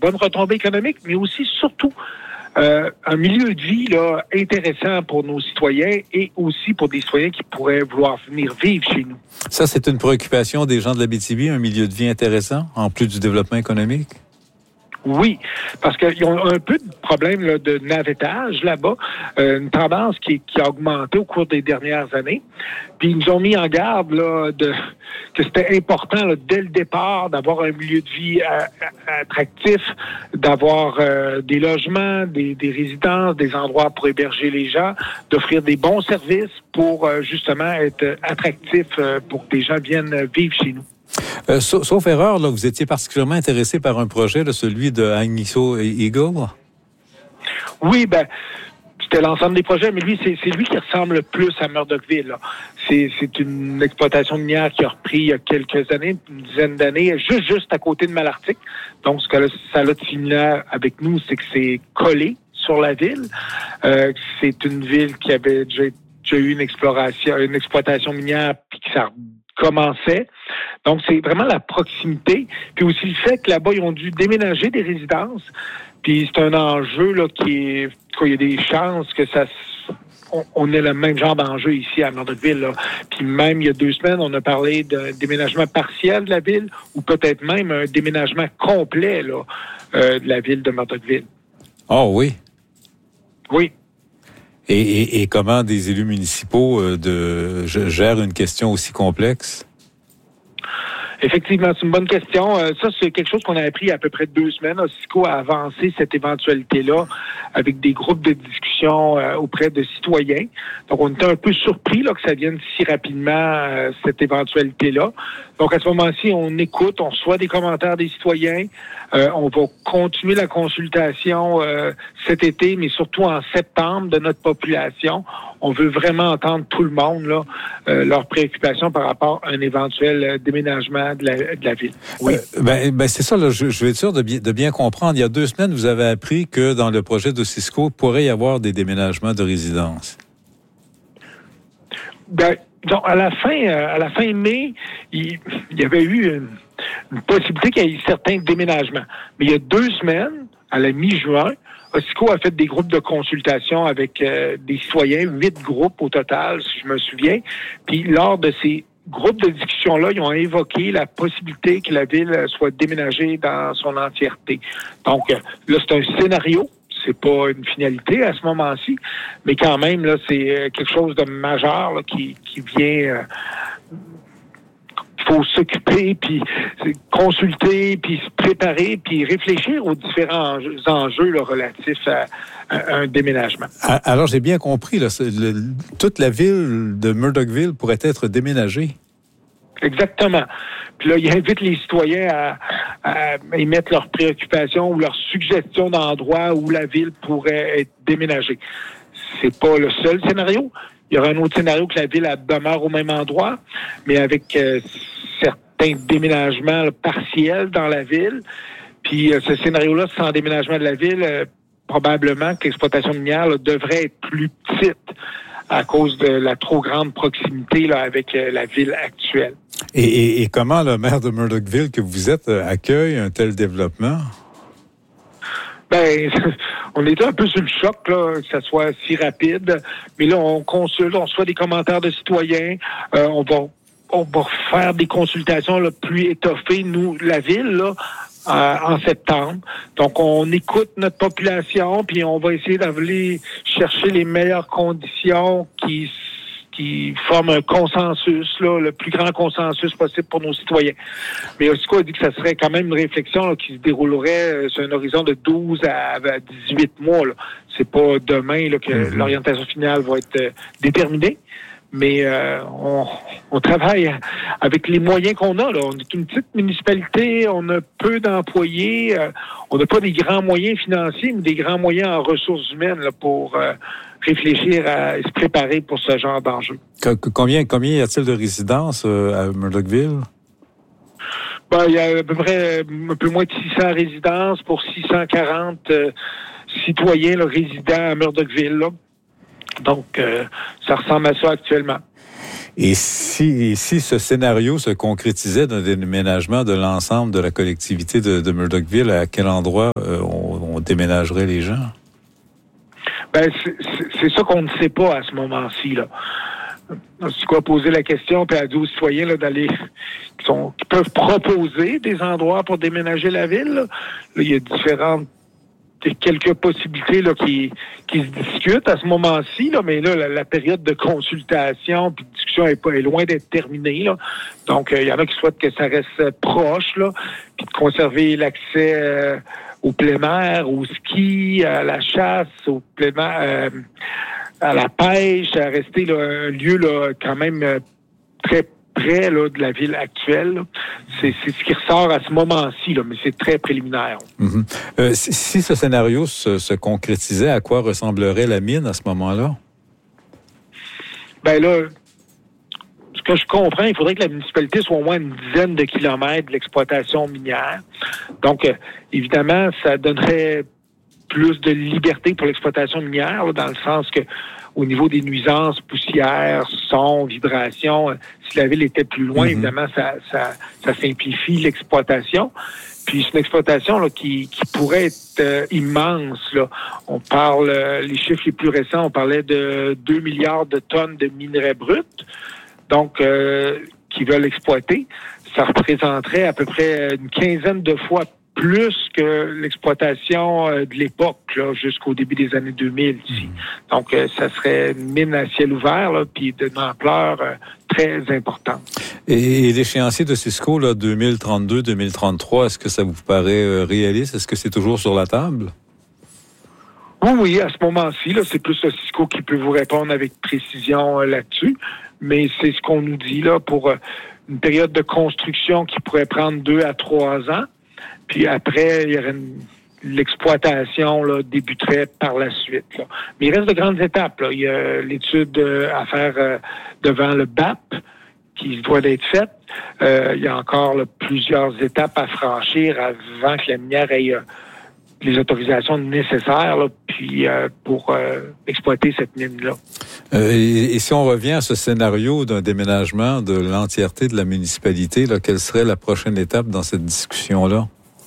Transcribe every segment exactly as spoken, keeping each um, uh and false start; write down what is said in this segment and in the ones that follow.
bonnes retombées économiques, mais aussi, surtout, euh, un milieu de vie là, intéressant pour nos citoyens et aussi pour des citoyens qui pourraient vouloir venir vivre chez nous. Ça, c'est une préoccupation des gens de l'Abitibi, un milieu de vie intéressant, en plus du développement économique? Oui, parce qu'ils ont un peu de problème là, de navettage là-bas, euh, une tendance qui, qui a augmenté au cours des dernières années. Puis ils nous ont mis en garde là, de, que c'était important là, dès le départ d'avoir un milieu de vie à, à, attractif, d'avoir euh, des logements, des, des résidences, des endroits pour héberger les gens, d'offrir des bons services pour euh, justement être attractif euh, pour que les gens viennent vivre chez nous. Euh, sauf, sauf erreur, là, vous étiez particulièrement intéressé par un projet, là, celui de Agnico Eagle. Oui, ben, c'était l'ensemble des projets, mais lui, c'est, c'est lui qui ressemble le plus à Murdochville. Là. C'est, c'est une exploitation minière qui a repris il y a quelques années, une dizaine d'années, juste, juste à côté de Malartic. Donc, ce que ça a de similaire avec nous, c'est que c'est collé sur la ville. Euh, c'est une ville qui avait déjà, déjà eu une exploration, une exploitation minière, puis qui ça commençait. Donc, c'est vraiment la proximité. Puis aussi le fait que là-bas, ils ont dû déménager des résidences. Puis c'est un enjeu là qui est... Il y a des chances que ça... On, on ait le même genre d'enjeu ici à Murdochville. Là. Puis même il y a deux semaines, on a parlé d'un déménagement partiel de la ville ou peut-être même un déménagement complet là, euh, de la ville de Murdochville. Oh oui? Oui. Et, et, et comment des élus municipaux euh, de, gèrent une question aussi complexe? Effectivement, c'est une bonne question. Euh, ça, c'est quelque chose qu'on a appris il y a à peu près deux semaines. Ossico a avancé cette éventualité-là avec des groupes de discussion euh, auprès de citoyens. Donc, on était un peu surpris là, que ça vienne si rapidement, euh, cette éventualité-là. Donc, à ce moment-ci, on écoute, on reçoit des commentaires des citoyens. Euh, on va continuer la consultation euh, cet été, mais surtout en septembre de notre population. On veut vraiment entendre tout le monde, là, euh, leurs préoccupations par rapport à un éventuel euh, déménagement de la, de la ville. Oui. Euh, ben, ben c'est ça, là, je, je vais être sûr de bien, de bien comprendre. Il y a deux semaines, vous avez appris que dans le projet d'Ossico, il pourrait y avoir des déménagements de résidences. Ben, donc, à la fin, euh, à la fin mai, il, il y avait eu une, une possibilité qu'il y ait certains déménagements. Mais il y a deux semaines, à la mi-juin, Ossico a fait des groupes de consultation avec euh, des citoyens, huit groupes au total, si je me souviens. Puis lors de ces groupes de discussion-là, ils ont évoqué la possibilité que la ville soit déménagée dans son entièreté. Donc euh, là, c'est un scénario. C'est pas une finalité à ce moment-ci, mais quand même, là, c'est quelque chose de majeur là, qui, qui vient... Euh, il faut s'occuper, puis consulter, puis se préparer, puis réfléchir aux différents enjeux, enjeux là, relatifs à, à un déménagement. Alors, j'ai bien compris, là, le, toute la ville de Murdochville pourrait être déménagée. Exactement. Puis là, il invite les citoyens à, à émettre leurs préoccupations ou leurs suggestions d'endroits où la ville pourrait être déménagée. C'est pas le seul scénario. Il y aura un autre scénario que la ville elle demeure au même endroit, mais avec euh, certains déménagements là, partiels dans la ville. Puis euh, ce scénario-là, sans déménagement de la ville, euh, probablement que l'exploitation minière là, devrait être plus petite à cause de la trop grande proximité là, avec euh, la ville actuelle. Et, et, et comment le maire de Murdochville que vous êtes euh, accueille un tel développement? Ben, on était un peu sur le choc, là, que ça soit si rapide. Mais là, on consulte, on reçoit des commentaires de citoyens. Euh, on va, on va faire des consultations là, plus étoffées, nous, la ville, là, euh, en septembre. Donc, on écoute notre population, puis on va essayer d'aller chercher les meilleures conditions qui qui forment un consensus, là, le plus grand consensus possible pour nos citoyens. Mais Ossico a dit que ça serait quand même une réflexion là, qui se déroulerait sur un horizon de douze à dix-huit mois. Là. C'est pas demain là, que mm-hmm. l'orientation finale va être euh, déterminée, mais euh, on, on travaille avec les moyens qu'on a. Là. On est une petite municipalité, on a peu d'employés, euh, on n'a pas des grands moyens financiers, mais des grands moyens en ressources humaines là, pour... Euh, réfléchir à se préparer pour ce genre d'enjeu. Combien, combien y a-t-il de résidences euh, à Murdochville? Ben, il y a à peu près un peu moins de six cents résidences pour six cent quarante euh, citoyens là, résidents à Murdochville. Là. Donc, euh, ça ressemble à ça actuellement. Et si, si ce scénario se concrétisait d'un déménagement de l'ensemble de la collectivité de, de Murdochville, à quel endroit euh, on, on déménagerait les gens? Ben, c'est, c'est ça qu'on ne sait pas à ce moment-ci, là. C'est quoi poser la question, puis à douze citoyens là, d'aller, qui, sont, qui peuvent proposer des endroits pour déménager la ville. Là, là il y a différentes, quelques possibilités là, qui, qui se discutent à ce moment-ci, là, mais là, la, la période de consultation puis de discussion est, pas, est loin d'être terminée. Là. Donc, il euh, y en a qui souhaitent que ça reste proche, là, puis de conserver l'accès euh, au plein air, au ski, à la chasse, au plein air. Euh, à la pêche, à rester là, un lieu là, quand même euh, très près là, de la ville actuelle. C'est, c'est ce qui ressort à ce moment-ci, là, mais c'est très préliminaire. Mm-hmm. Euh, si, si ce scénario se, se concrétisait, à quoi ressemblerait la mine à ce moment-là? Ben là, ce que je comprends, il faudrait que la municipalité soit au moins une dizaine de kilomètres de l'exploitation minière. Donc, euh, évidemment, ça donnerait plus de liberté pour l'exploitation minière, là, dans le sens que au niveau des nuisances, poussière, son, vibrations, euh, si la ville était plus loin, mm-hmm. évidemment, ça, ça, ça simplifie l'exploitation. Puis c'est une exploitation là, qui, qui pourrait être euh, immense. Là. On parle, euh, les chiffres les plus récents, on parlait de deux milliards de tonnes de minerais bruts, donc euh, qui veulent exploiter. Ça représenterait à peu près une quinzaine de fois plus que l'exploitation euh, de l'époque, là, jusqu'au début des années deux mille ici. Donc, euh, ça serait une mine à ciel ouvert, là, puis d'une ampleur euh, très importante. Et, et l'échéancier de Cisco, là, deux mille trente-deux deux mille trente-trois, est-ce que ça vous paraît euh, réaliste? Est-ce que c'est toujours sur la table? Oui, oui, à ce moment-ci, là, c'est plus le Cisco qui peut vous répondre avec précision euh, là-dessus, mais c'est ce qu'on nous dit là pour euh, une période de construction qui pourrait prendre deux à trois ans. Puis après, il y aurait une, l'exploitation là, débuterait par la suite. Là. Mais il reste de grandes étapes. Là. Il y a l'étude euh, à faire euh, devant le B A P qui doit être faite. Euh, il y a encore là, plusieurs étapes à franchir avant que la minière ait euh, les autorisations nécessaires là, puis euh, pour euh, exploiter cette mine-là. Euh, et, et si on revient à ce scénario d'un déménagement de l'entièreté de la municipalité, là, quelle serait la prochaine étape dans cette discussion-là?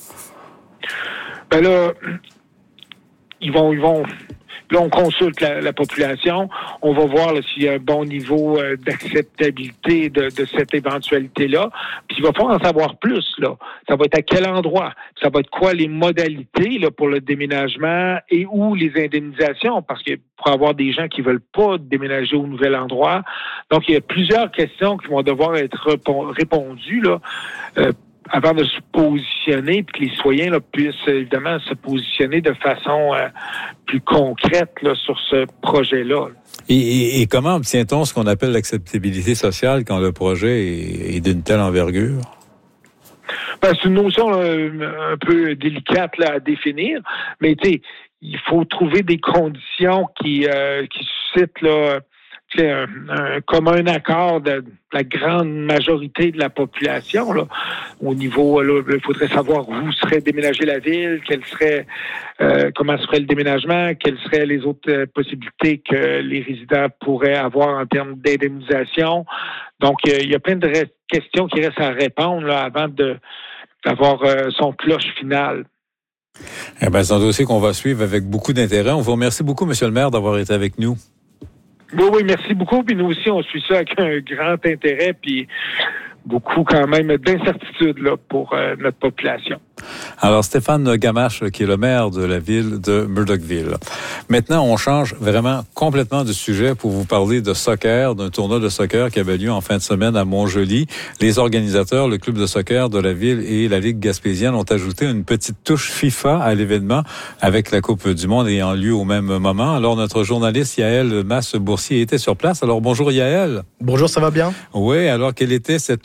Ben là, ils vont, ils vont. Là, on consulte la, la population. On va voir là, s'il y a un bon niveau euh, d'acceptabilité de, de cette éventualité-là. Puis il va falloir en savoir plus. Là. Ça va être à quel endroit? Ça va être quoi les modalités là, pour le déménagement et où les indemnisations? Parce qu'il pourrait y avoir des gens qui veulent pas déménager au nouvel endroit. Donc, il y a plusieurs questions qui vont devoir être répon- répondues là. Euh, avant de se positionner, puis que les citoyens là, puissent évidemment se positionner de façon euh, plus concrète là, sur ce projet-là. Et, et, et comment obtient-on ce qu'on appelle l'acceptabilité sociale quand le projet est, est d'une telle envergure? Ben, c'est une notion là, un peu délicate là, à définir, mais tu sais, il faut trouver des conditions qui, euh, qui suscitent là, Un, un commun accord de la grande majorité de la population. Là. Au niveau, là, il faudrait savoir où serait déménagée la ville, quel serait, euh, comment serait le déménagement, quelles seraient les autres euh, possibilités que les résidents pourraient avoir en termes d'indemnisation. Donc, euh, il y a plein de ré- questions qui restent à répondre là, avant de, d'avoir euh, son cloche final. Eh bien, c'est un dossier qu'on va suivre avec beaucoup d'intérêt. On vous remercie beaucoup, M. le maire, d'avoir été avec nous. Oui, oui, merci beaucoup. Puis nous aussi, on suit ça avec un grand intérêt, puis beaucoup quand même d'incertitude là, pour euh, notre population. Alors, Stéphane Gamache, qui est le maire de la ville de Murdochville. Maintenant, on change vraiment complètement de sujet pour vous parler de soccer, d'un tournoi de soccer qui avait lieu en fin de semaine à Montjoly. Les organisateurs, le club de soccer de la ville et la Ligue gaspésienne ont ajouté une petite touche FIFA à l'événement avec la Coupe du Monde ayant lieu au même moment. Alors, notre journaliste Yaël Masse-Boursier était sur place. Alors, bonjour Yaël. Bonjour, ça va bien? Oui, alors quelle était cette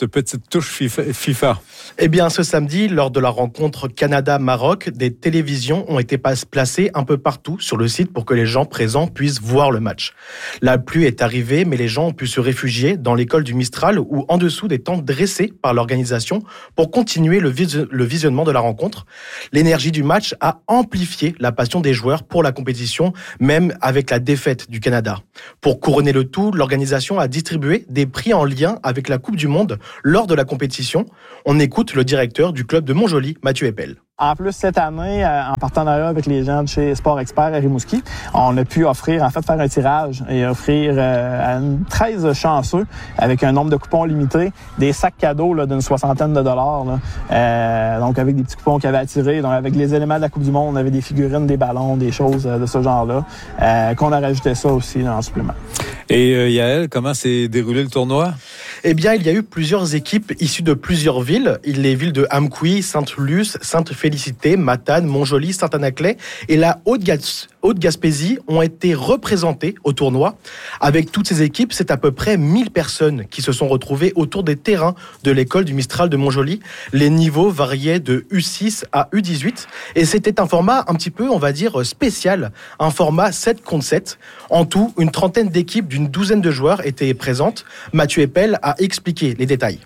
cette petite touche FIFA? Eh bien, ce samedi, lors de la rencontre Canada-Maroc, des télévisions ont été placées un peu partout sur le site pour que les gens présents puissent voir le match. La pluie est arrivée, mais les gens ont pu se réfugier dans l'école du Mistral ou en dessous des tentes dressées par l'organisation pour continuer le, vis- le visionnement de la rencontre. L'énergie du match a amplifié la passion des joueurs pour la compétition, même avec la défaite du Canada. Pour couronner le tout, l'organisation a distribué des prix en lien avec la Coupe du Monde lors de la compétition. On écoute le directeur du club de Montjoly, Mathieu Eppel. En plus, cette année, en partenariat avec les gens de chez Sport Expert à Rimouski, on a pu offrir, en fait, faire un tirage et offrir euh, à treize chanceux, avec un nombre de coupons limité, des sacs cadeaux là, d'une soixantaine de dollars. Là. Euh, donc, avec des petits coupons qui avaient attiré. Donc, avec les éléments de la Coupe du Monde, on avait des figurines, des ballons, des choses de ce genre-là, euh, qu'on a rajouté ça aussi là, en supplément. Et euh, Yael, comment s'est déroulé le tournoi? Eh bien, il y a eu plusieurs équipes issues de plusieurs villes. Les villes de Amqui, Sainte-Luce, Sainte-Félicité, Matane, Montjoly, Saint-Anaclet et la Haute-Gas- Haute-Gaspésie ont été représentées au tournoi. Avec toutes ces équipes, c'est à peu près mille personnes qui se sont retrouvées autour des terrains de l'école du Mistral de Montjoly. Les niveaux variaient de U six à U dix-huit et c'était un format un petit peu, on va dire, spécial, un format sept contre sept. En tout, une trentaine d'équipes d'une douzaine de joueurs étaient présentes. Mathieu Eppel a expliqué les détails.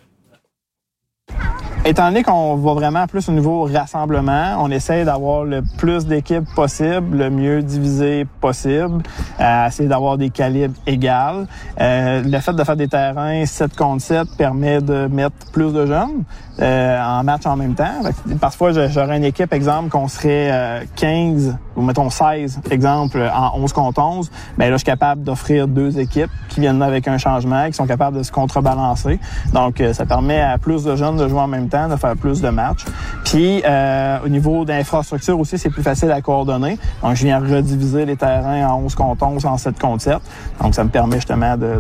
Étant donné qu'on va vraiment plus au niveau rassemblement, on essaie d'avoir le plus d'équipes possible, le mieux divisé possible, euh, essayer d'avoir des calibres égaux. Euh, le fait de faire des terrains sept contre sept permet de mettre plus de jeunes euh, en match en même temps. Parfois, j'aurais une équipe, exemple, qu'on serait euh, quinze ou mettons seize, exemple, en onze contre onze. Bien là, je suis capable d'offrir deux équipes qui viennent avec un changement, qui sont capables de se contrebalancer. Donc, ça permet à plus de jeunes de jouer en même temps, de faire plus de matchs. Puis, euh, au niveau d'infrastructure aussi, c'est plus facile à coordonner. Donc, je viens rediviser les terrains en onze contre onze, en sept contre sept. Donc, ça me permet justement de, de,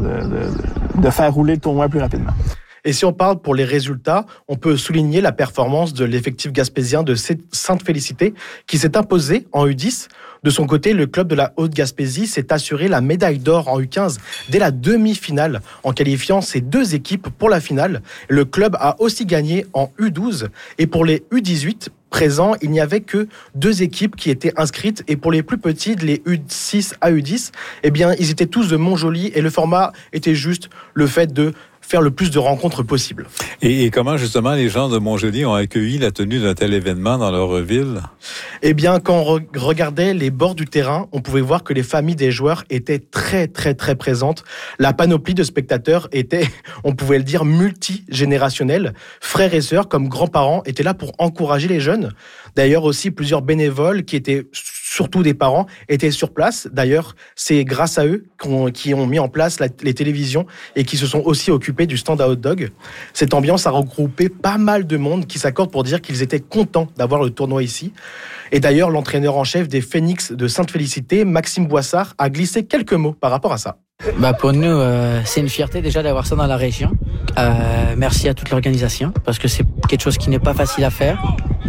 de, de faire rouler le tournoi plus rapidement. Et si on parle pour les résultats, on peut souligner la performance de l'effectif gaspésien de Sainte-Félicité qui s'est imposé en U dix. De son côté, le club de la Haute-Gaspésie s'est assuré la médaille d'or en U quinze dès la demi-finale en qualifiant ses deux équipes pour la finale. Le club a aussi gagné en U douze et pour les U dix-huit présents, il n'y avait que deux équipes qui étaient inscrites et pour les plus petites, les U six à U dix, eh bien, ils étaient tous de Montjoly et le format était juste le fait de faire le plus de rencontres possible. Et, et comment justement les gens de Montjoly ont accueilli la tenue d'un tel événement dans leur ville? Eh bien, quand on re- regardait les bords du terrain, on pouvait voir que les familles des joueurs étaient très, très, très présentes. La panoplie de spectateurs était, on pouvait le dire, multigénérationnelle. Frères et sœurs, comme grands-parents, étaient là pour encourager les jeunes. D'ailleurs, aussi, plusieurs bénévoles, qui étaient surtout des parents, étaient sur place. D'ailleurs, c'est grâce à eux qu'on, qui ont mis en place la, les télévisions et qui se sont aussi occupés du stand à hot dog. Cette ambiance a regroupé pas mal de monde qui s'accorde pour dire qu'ils étaient contents d'avoir le tournoi ici. Et d'ailleurs, l'entraîneur en chef des Phoenix de Sainte-Félicité, Maxime Boissard, a glissé quelques mots par rapport à ça. Bah pour nous, euh, c'est une fierté déjà d'avoir ça dans la région. Euh, merci à toute l'organisation parce que c'est quelque chose qui n'est pas facile à faire.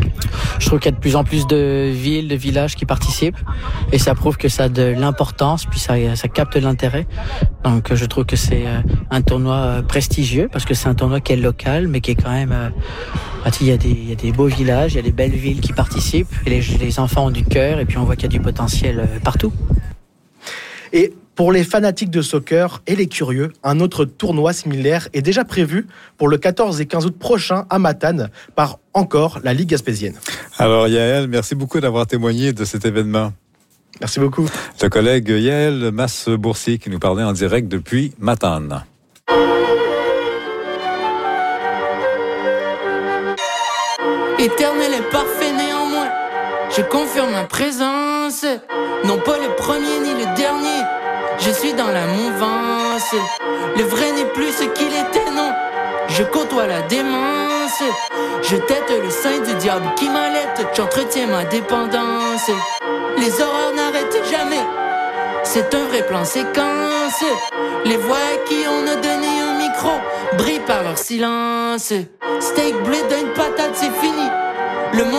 Je trouve qu'il y a de plus en plus de villes, de villages qui participent et ça prouve que ça a de l'importance, puis ça, ça capte de l'intérêt. Donc je trouve que c'est un tournoi prestigieux parce que c'est un tournoi qui est local mais qui est quand même... Euh, il y a des, il y a des beaux villages, il y a des belles villes qui participent et les, les enfants ont du cœur et puis on voit qu'il y a du potentiel partout. Et pour les fanatiques de soccer et les curieux, un autre tournoi similaire est déjà prévu pour le quatorze et quinze août prochain à Matane par encore la Ligue gaspésienne. Alors Yael, merci beaucoup d'avoir témoigné de cet événement. Merci beaucoup. Le collègue Yael Masse-Boursier qui nous parlait en direct depuis Matane. Éternel et parfait néanmoins, je confirme ma présence, non pas le premier ni le dernier, je suis dans la mouvance, le vrai n'est plus ce qu'il était, non, je côtoie la démence, je tête le sein du diable qui m'allait, j'entretiens ma dépendance, les horreurs n'arrêtent jamais, c'est un vrai plan séquence, les voix à qui on a donné un micro brillent par leur silence, steak, blé, d'une patate, c'est fini, le monde